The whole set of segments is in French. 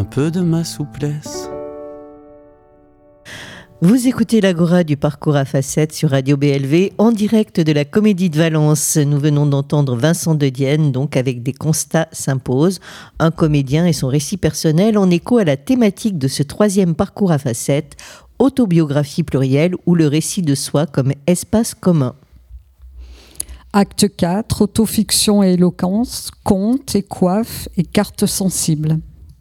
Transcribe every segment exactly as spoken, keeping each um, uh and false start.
peu de ma souplesse. Vous écoutez l'Agora du parcours à facettes sur Radio B L V en direct de la Comédie de Valence. Nous venons d'entendre Vincent De Dienne, donc avec Des constats s'imposent, un comédien et son récit personnel en écho à la thématique de ce troisième parcours à facettes, autobiographie plurielle ou le récit de soi comme espace commun. Acte quatre, autofiction et éloquence, conte et coiffe et carte sensible.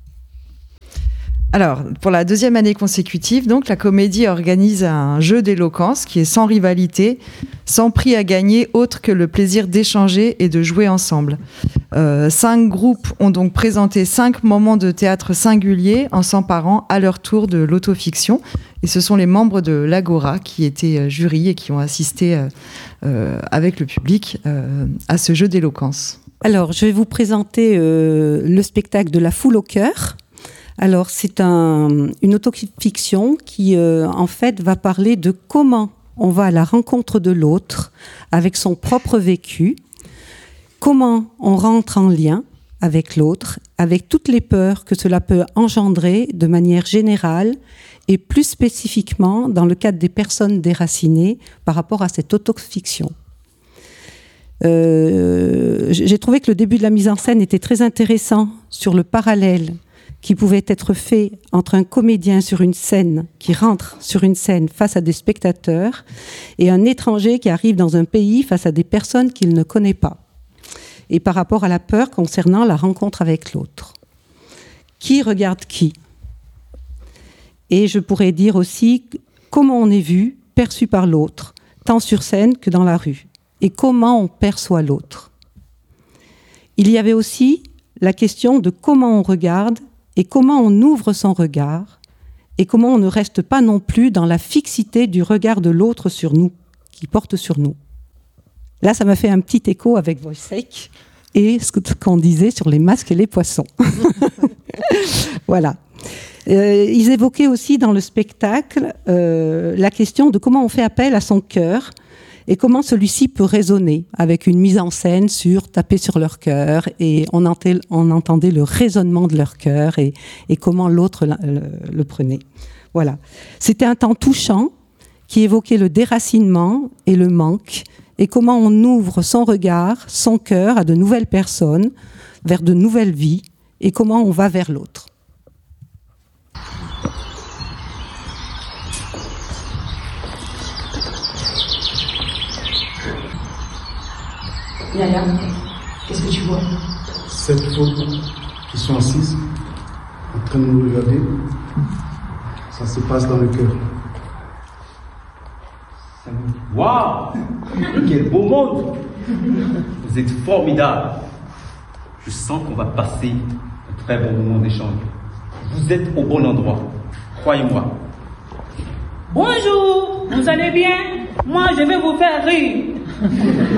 Alors, pour la deuxième année consécutive, donc, la comédie organise un jeu d'éloquence qui est sans rivalité, sans prix à gagner autre que le plaisir d'échanger et de jouer ensemble. Euh, cinq groupes ont donc présenté cinq moments de théâtre singuliers en s'emparant à leur tour de l'autofiction. Et ce sont les membres de l'Agora qui étaient jury et qui ont assisté euh, euh, avec le public euh, à ce jeu d'éloquence. Alors, je vais vous présenter euh, le spectacle de La foule au cœur. Alors, c'est un, une autofiction qui, euh, en fait, va parler de comment on va à la rencontre de l'autre avec son propre vécu, comment on rentre en lien avec l'autre, avec toutes les peurs que cela peut engendrer de manière générale et plus spécifiquement dans le cadre des personnes déracinées par rapport à cette autofiction. Euh, j'ai trouvé que le début de la mise en scène était très intéressant sur le parallèle qui pouvait être fait entre un comédien sur une scène, qui rentre sur une scène face à des spectateurs, et un étranger qui arrive dans un pays face à des personnes qu'il ne connaît pas. Et par rapport à la peur concernant la rencontre avec l'autre. Qui regarde qui ? Et je pourrais dire aussi comment on est vu, perçu par l'autre, tant sur scène que dans la rue. Et comment on perçoit l'autre. Il y avait aussi la question de comment on regarde et comment on ouvre son regard, et comment on ne reste pas non plus dans la fixité du regard de l'autre sur nous, qui porte sur nous. Là, ça m'a fait un petit écho avec Wojciech et ce qu'on disait sur les masques et les poissons. Voilà. Euh, ils évoquaient aussi dans le spectacle euh, la question de comment on fait appel à son cœur et comment celui-ci peut résonner avec une mise en scène sur taper sur leur cœur, et on entendait, on entendait le résonnement de leur cœur et, et comment l'autre le, le, le prenait. Voilà. C'était un temps touchant qui évoquait le déracinement et le manque, et comment on ouvre son regard, son cœur à de nouvelles personnes, vers de nouvelles vies, et comment on va vers l'autre. Yaya, qu'est-ce que tu vois ? Sept photos qui sont assises, en train de nous regarder. Ça se passe dans le cœur. Waouh ! Quel beau monde ! Vous êtes formidables. Je sens qu'on va passer un très bon moment d'échange. Vous êtes au bon endroit, croyez-moi. Bonjour, vous allez bien ? Moi, je vais vous faire rire.